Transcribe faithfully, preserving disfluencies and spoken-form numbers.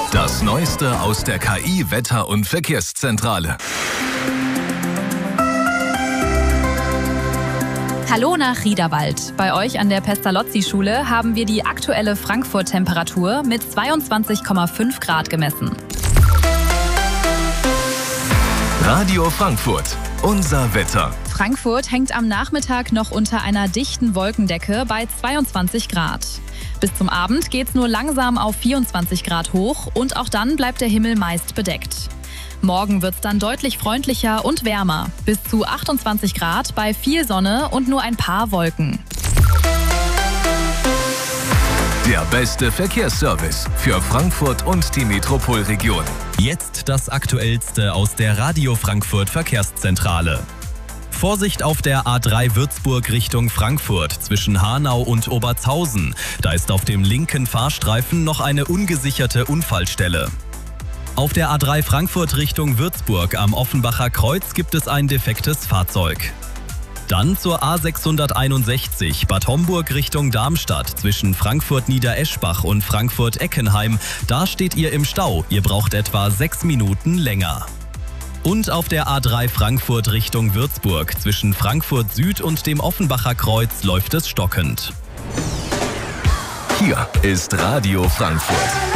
Das Neueste aus der K I, Wetter- und Verkehrszentrale. Hallo nach Riederwald. Bei euch an der Pestalozzi-Schule haben wir die aktuelle Frankfurt-Temperatur mit zweiundzwanzig Komma fünf Grad gemessen. Radio Frankfurt, unser Wetter. Frankfurt hängt am Nachmittag noch unter einer dichten Wolkendecke bei zweiundzwanzig Grad. Bis zum Abend geht's nur langsam auf vierundzwanzig Grad hoch und auch dann bleibt der Himmel meist bedeckt. Morgen wird's dann deutlich freundlicher und wärmer. Bis zu achtundzwanzig Grad bei viel Sonne und nur ein paar Wolken. Der beste Verkehrsservice für Frankfurt und die Metropolregion. Jetzt das Aktuellste aus der Radio Frankfurt Verkehrszentrale. Vorsicht auf der A drei Würzburg Richtung Frankfurt zwischen Hanau und Obertshausen. Da ist auf dem linken Fahrstreifen noch eine ungesicherte Unfallstelle. Auf der A drei Frankfurt Richtung Würzburg am Offenbacher Kreuz gibt es ein defektes Fahrzeug. Dann zur A sechshunderteinundsechzig Bad Homburg Richtung Darmstadt zwischen Frankfurt-Niedereschbach und Frankfurt-Eckenheim. Da steht ihr im Stau. Ihr braucht etwa sechs Minuten länger. Und auf der A drei Frankfurt Richtung Würzburg zwischen Frankfurt Süd und dem Offenbacher Kreuz läuft es stockend. Hier ist Radio Frankfurt.